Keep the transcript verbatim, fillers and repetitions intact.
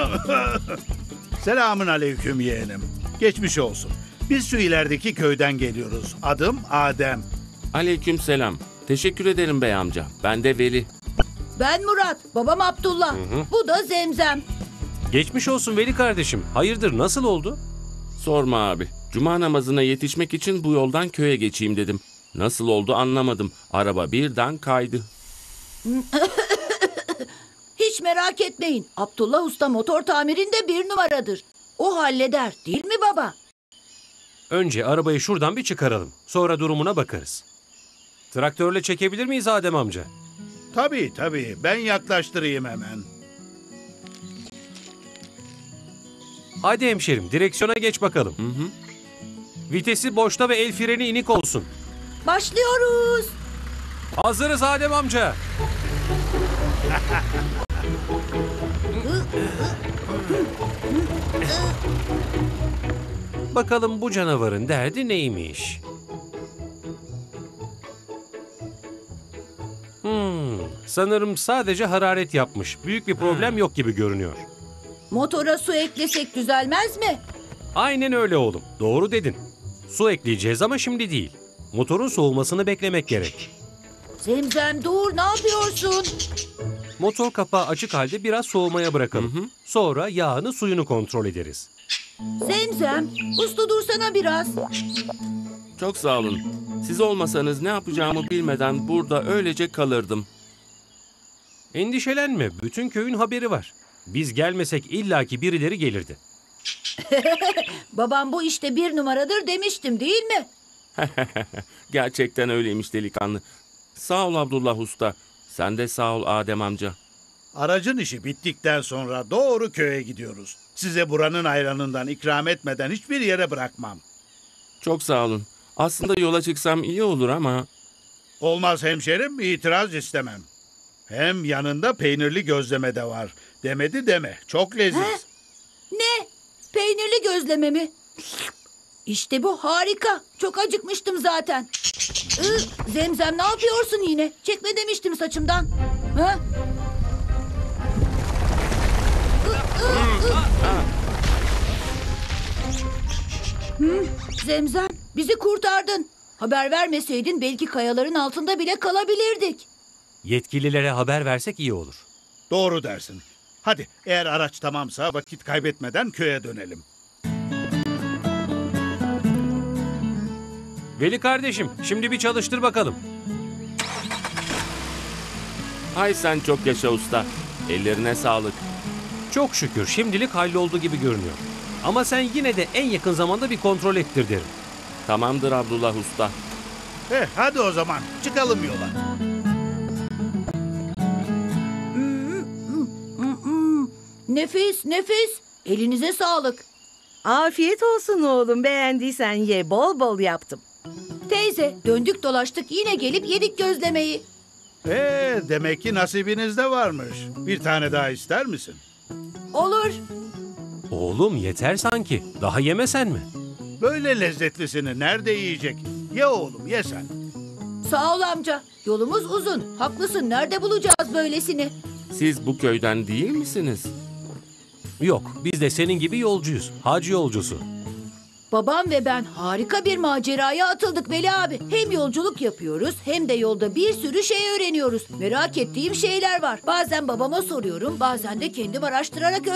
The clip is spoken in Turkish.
Selamün aleyküm yeğenim. Geçmiş olsun. Biz şu ilerideki köyden geliyoruz. Adım Adem. Aleykümselam. Teşekkür ederim bey amca. Ben de Veli. Ben Murat, babam Abdullah. Hı hı. Bu da Zemzem. Geçmiş olsun Veli kardeşim. Hayırdır, nasıl oldu? Sorma abi. Cuma namazına yetişmek için bu yoldan köye geçeyim dedim. Nasıl oldu anlamadım. Araba birden kaydı. Hiç merak etmeyin. Abdullah Usta motor tamirinde bir numaradır. O halleder, değil mi baba? Önce arabayı şuradan bir çıkaralım. Sonra durumuna bakarız. Traktörle çekebilir miyiz Adem amca? Tabii tabii. Ben yaklaştırayım hemen. Hadi hemşerim, direksiyona geç bakalım. Hı hı. Vitesi boşta ve el freni inik olsun. Başlıyoruz. Hazırız Adem amca. Bakalım bu canavarın derdi neymiş? Hmm, sanırım sadece hararet yapmış. Büyük bir problem yok gibi görünüyor. Motora su eklesek düzelmez mi? Aynen öyle oğlum. Doğru dedin. Su ekleyeceğiz ama şimdi değil. Motorun soğumasını beklemek gerek. Zemzem dur, ne yapıyorsun? Motor kapağı açık halde biraz soğumaya bırakalım. Hı hı. Sonra yağını suyunu kontrol ederiz. Zemzem, uslu dursana biraz. Çok sağ olun. Siz olmasanız ne yapacağımı bilmeden burada öylece kalırdım. Endişelenme. Bütün köyün haberi var. Biz gelmesek illaki birileri gelirdi. Babam bu işte bir numaradır demiştim, değil mi? Gerçekten öyleymiş delikanlı. Sağ ol Abdullah Usta. Sen de sağ ol Adem amca. Aracın işi bittikten sonra doğru köye gidiyoruz. Size buranın ayranından ikram etmeden hiçbir yere bırakmam. Çok sağ olun. Aslında yola çıksam iyi olur ama... Olmaz hemşerim, itiraz istemem. Hem yanında peynirli gözleme de var. Demedi deme, çok leziz. He? Ne? Peynirli gözleme mi? İşte bu harika. Çok acıkmıştım zaten. Iı, Zemzem ne yapıyorsun yine? Çekme demiştim saçımdan. Ha? Iı, ıı, ıı. Hı, Zemzem bizi kurtardın. Haber vermeseydin belki kayaların altında bile kalabilirdik. Yetkililere haber versek iyi olur. Doğru dersin. Hadi eğer araç tamamsa vakit kaybetmeden köye dönelim. Veli kardeşim, şimdi bir çalıştır bakalım. Hay sen çok yaşa usta. Ellerine sağlık. Çok şükür şimdilik halloldu gibi görünüyor. Ama sen yine de en yakın zamanda bir kontrol ettir derim. Tamamdır Abdullah Usta. Eh, hadi o zaman çıkalım yola. Nefis, nefis. Elinize sağlık. Afiyet olsun oğlum, beğendiysen ye, bol bol yaptım. Teyze, döndük dolaştık yine gelip yedik gözlemeyi. Ee, demek ki nasibinizde varmış. Bir tane daha ister misin? Olur. Oğlum yeter sanki. Daha yemesen mi? Böyle lezzetlisini nerede yiyecek? Ye oğlum, ye sen. Sağ ol amca. Yolumuz uzun. Haklısın, nerede bulacağız böylesini? Siz bu köyden değil misiniz? Yok, biz de senin gibi yolcuyuz. Hac yolcusu. Babam ve ben harika bir maceraya atıldık Veli abi. Hem yolculuk yapıyoruz hem de yolda bir sürü şey öğreniyoruz. Merak ettiğim şeyler var. Bazen babama soruyorum, bazen de kendim araştırarak